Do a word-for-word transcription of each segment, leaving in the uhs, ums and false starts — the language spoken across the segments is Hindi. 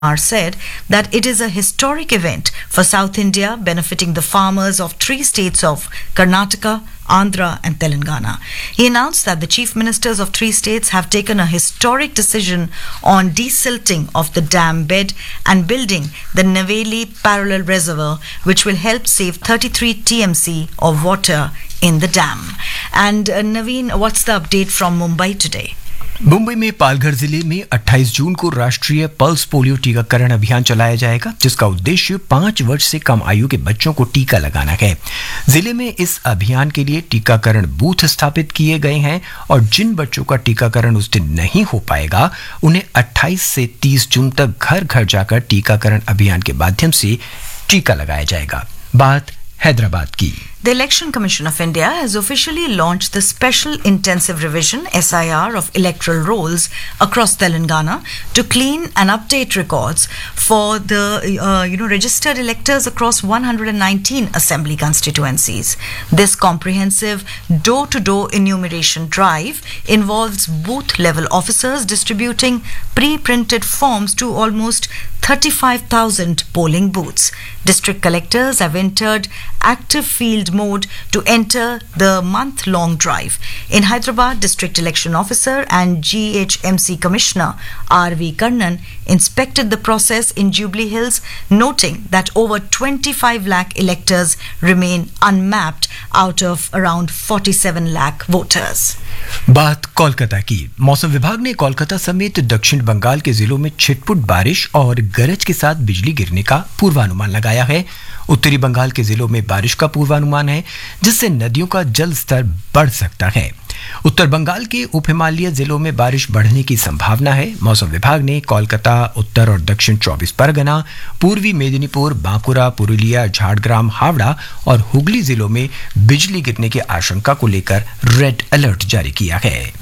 said that it is a historic event for South India, benefiting the farmers of three states of Karnataka, Andhra and Telangana. He announced that the chief ministers of three states have taken a historic decision on desilting of the dam bed and building the Naveli Parallel Reservoir, which will help save thirty-three T M C of water in the dam. And uh, Naveen, what's the update from Mumbai today? Mumbai में पालघर जिले में अट्ठाईस जून को राष्ट्रीय पल्स पोलियो टीकाकरण अभियान चलाया जाएगा, जिसका उद्देश्य पाँच वर्ष से कम आयु के बच्चों को टीका लगाना है। जिले में इस अभियान के लिए टीकाकरण बूथ स्थापित किए गए हैं और जिन बच्चों का टीकाकरण उस दिन नहीं हो पाएगा, उन्हें अट्ठाईस से तीस जून तक घर घर जाकर टीकाकरण अभियान के माध्यम से टीका लगाया जाएगा। बात हैदराबाद की। The Election Commission of India has officially launched the Special Intensive Revision S I R of electoral rolls across Telangana to clean and update records for the uh, you know registered electors across one hundred nineteen assembly constituencies. This comprehensive door-to-door enumeration drive involves booth-level officers distributing pre-printed forms to almost thirty-five thousand polling booths. District collectors have entered active field mode to enter the month-long drive. In Hyderabad, District Election Officer and G H M C Commissioner R V Karnan inspected the process in Jubilee Hills, noting that over twenty-five lakh electors remain unmapped out of around forty-seven lakh voters. बात कोलकाता की। मौसम विभाग ने कोलकाता समेत दक्षिण बंगाल के जिलों में छिटपुट बारिश और गरज के साथ बिजली गिरने का पूर्वानुमान लगाया है। उत्तरी बंगाल के जिलों में बारिश का पूर्वानुमान है, जिससे नदियों का जल स्तर बढ़ सकता है। उत्तर बंगाल के उप हिमालय जिलों में बारिश बढ़ने की संभावना है। मौसम विभाग ने कोलकाता, उत्तर और दक्षिण चौबीस परगना, पूर्वी मेदिनीपुर, बांकुरा, पुरुलिया, झारग्राम, हावड़ा और हुगली जिलों में बिजली गिरने की आशंका को लेकर रेड अलर्ट जारी किया है।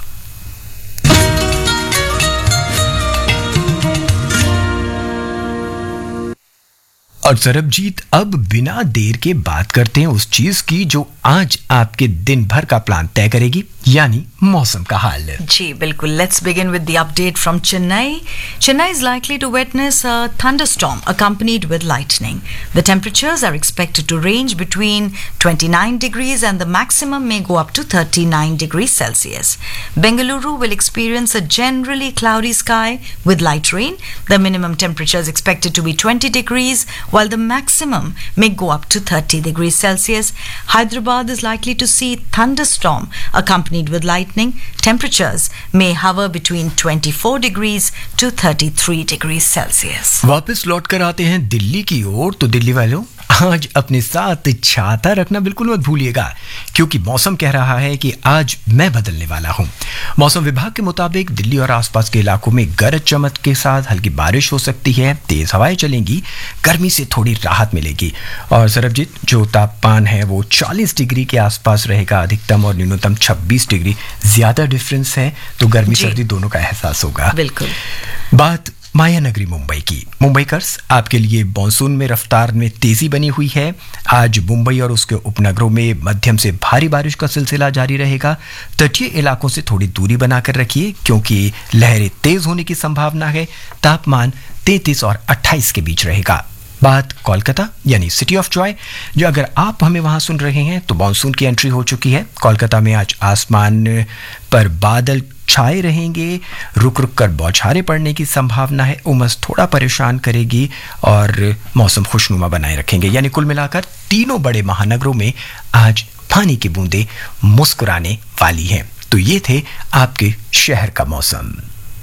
और सरबजीत, अब बिना देर के बात करते हैं उस चीज की जो आज आपके दिन भर का प्लान तय करेगी, यानी मौसम का हाल। जी बिल्कुल। Let's begin with the update from Chennai. Chennai is likely to witness a thunderstorm accompanied with lightning. The temperatures are expected to range between twenty-nine degrees and the maximum may go up to thirty-nine degrees Celsius. Bengaluru will experience a generally cloudy sky with light rain. The minimum temperature is expected to be twenty degrees while the maximum may go up to thirty degrees Celsius. Hyderabad is likely to see thunderstorm accompanied with lightning. Temperatures may hover between twenty-four degrees to thirty-three degrees Celsius. वापस लौट कर आते हैं दिल्ली की ओर। तो दिल्ली वालों, आज अपने साथ छाता रखना बिल्कुल मत भूलिएगा, क्योंकि मौसम कह रहा है कि आज मैं बदलने वाला हूं। मौसम विभाग के मुताबिक दिल्ली और आसपास के इलाकों में गरज चमक के साथ हल्की बारिश हो सकती है, तेज हवाएं चलेंगी, गर्मी से थोड़ी राहत मिलेगी। और सरबजीत, जो तापमान है वो चालीस डिग्री के आसपास रहेगा, अधिकतम और न्यूनतम छब्बीस डिग्री। ज्यादा डिफरेंस है तो गर्मी सर्दी दोनों का एहसास होगा। बिल्कुल। बात माया नगरी मुंबई की। मुंबईकर्स, आपके लिए मानसून में रफ्तार में तेजी बनी हुई है। आज मुंबई और उसके उपनगरों में मध्यम से भारी बारिश का सिलसिला जारी रहेगा। तटीय इलाकों से थोड़ी दूरी बनाकर रखिए, क्योंकि लहरें तेज होने की संभावना है। तापमान तैंतीस और अट्ठाईस के बीच रहेगा। बात कोलकाता यानी सिटी ऑफ जॉय, जो अगर आप हमें वहां सुन रहे हैं तो मानसून की एंट्री हो चुकी है। कोलकाता में आज आसमान पर बादल छाए रहेंगे, रुक रुक कर बौछारें पड़ने की संभावना है। उमस थोड़ा परेशान करेगी और मौसम खुशनुमा बनाए रखेंगे। यानी कुल मिलाकर तीनों बड़े महानगरों में आज पानी की बूंदें मुस्कुराने वाली हैं। तो ये थे आपके शहर का मौसम।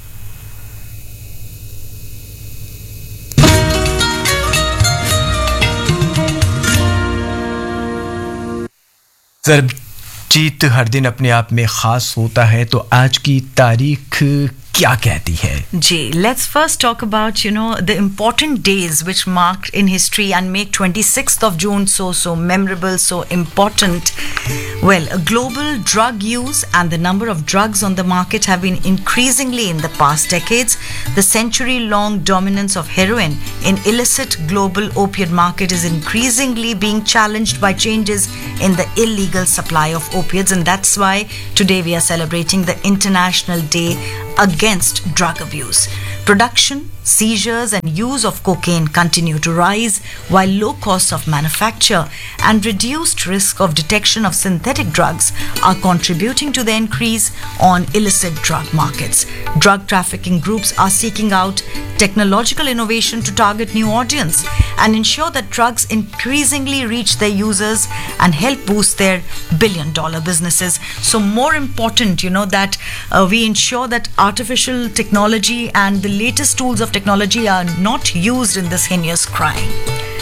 सरबजीत, हर दिन अपने आप में खास होता है, तो आज की तारीख क्या कहती है? जी, let's first talk about, you know, the important days which marked in history and make twenty-sixth of June so, so memorable, so important. Well, global drug use and the number of drugs on the market have been increasingly in the past decades. The century-long dominance of heroin in illicit global opiate market is increasingly being challenged by changes in the illegal supply of opiates, and that's why today we are celebrating the International Day against drug abuse. Production, seizures and use of cocaine continue to rise, while low costs of manufacture and reduced risk of detection of synthetic drugs are contributing to the increase on illicit drug markets. Drug trafficking groups are seeking out technological innovation to target new audience and ensure that drugs increasingly reach their users and help boost their billion dollar businesses. So more important, you know, that uh, we ensure that artificial technology and the latest tools of technology are not used in this heinous crime.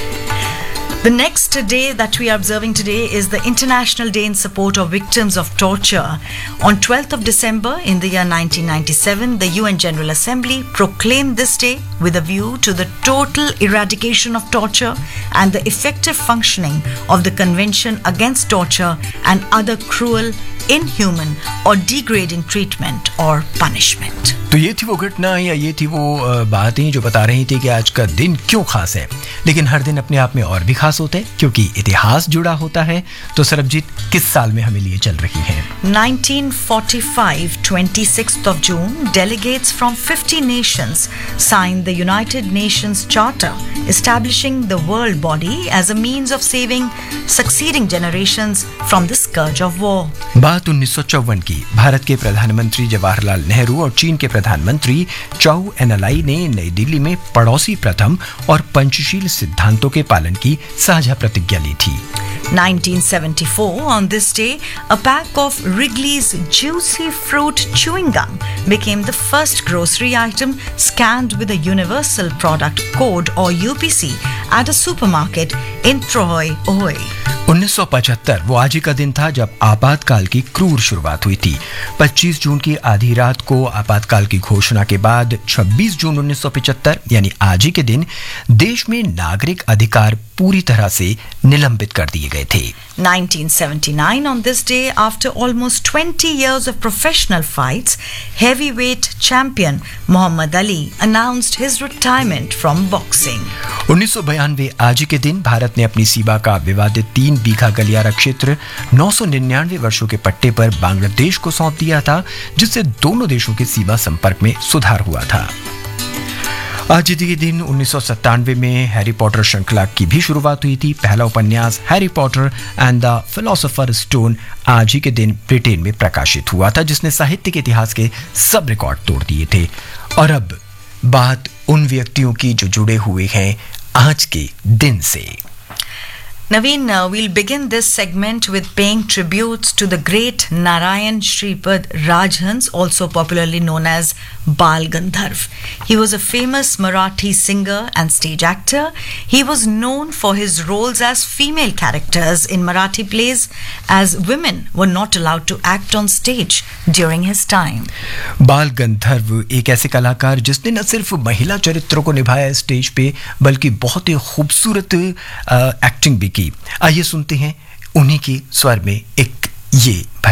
The next day that we are observing today is the International Day in Support of Victims of Torture. On twelfth of December in the year nineteen ninety-seven, the U N General Assembly proclaimed this day with a view to the total eradication of torture and the effective functioning of the Convention Against Torture and other cruel, inhuman or degrading treatment or punishment. तो ये थी वो घटना या ये थी वो बातें जो बता रही थी कि आज का दिन क्यों खास है। लेकिन हर दिन अपने आप में और भी खास होते हैं क्योंकि इतिहास जुड़ा होता है। तो सरबजीत किस साल में हमें लिए चल रही है? nineteen forty-five, twenty-sixth of June, delegates from fifty nations signed the United Nations Charter, establishing the world body as a means of saving succeeding generations from the scourge of war. बात उन्नीस सौ चौवन की। भारत के प्रधानमंत्री जवाहरलाल नेहरू और चीन के प्रधानमंत्री चाउ एन-लाई ने नई दिल्ली में पड़ोसी प्रथम और पंचशील सिद्धांतों के पालन की साझा प्रतिज्ञा ली थी। nineteen seventy-four, on this day, a pack of Wrigley's Juicy Fruit Chewing Gum became the first grocery item scanned with a Universal Product Code or U P C at a supermarket in Troy, Ohio. उन्नीस सौ पचहत्तर वो आज ही का दिन था जब आपातकाल की क्रूर शुरुआत हुई थी। पच्चीस जून की आधी रात को आपातकाल की घोषणा के बाद छब्बीस जून उन्नीस सौ पचहत्तर यानी आज ही के दिन देश में नागरिक अधिकार पूरी तरह से निलंबित कर दिए गए थे। nineteen seventy-nine, on this day, after almost twenty years of professional fights, heavyweight champion Muhammad Ali announced his retirement from boxing. उन्नीस सौ बयानवे आज ही के दिन भारत ने अपनी सीमा का विवादित तीन बीघा गलियारा क्षेत्र नौ सौ निन्यानवे वर्षों के पट्टे पर बांग्लादेश को सौंप दिया था, जिससे दोनों देशों के सीमा संपर्क में सुधार हुआ था। आज ही के दिन उन्नीस सौ सत्तानवे में हैरी पॉटर श्रृंखला की भी शुरुआत हुई थी। पहला उपन्यास Harry Potter and the philosopher stone आज ही के दिन ब्रिटेन में प्रकाशित हुआ था, जिसने साहित्य के इतिहास के सब रिकॉर्ड तोड़ दिए थे। और अब बात उन व्यक्तियों की जो जुड़े हुए हैं आज के दिन से। Naveen, uh, we'll begin this segment with paying tributes to the great Narayan Shripad Rajhans, also popularly known as Bal Gandharv. He was a famous Marathi singer and stage actor. He was known for his roles as female characters in Marathi plays, as women were not allowed to act on stage during his time. बाल गंधर्व एक ऐसे कलाकार जिसने न सिर्फ महिला चरित्रों को निभाया स्टेज पे, बल्कि बहुत ही खूबसूरत एक्टिंग भी की। आइए सुनते हैं उन्हीं के स्वर में एक ये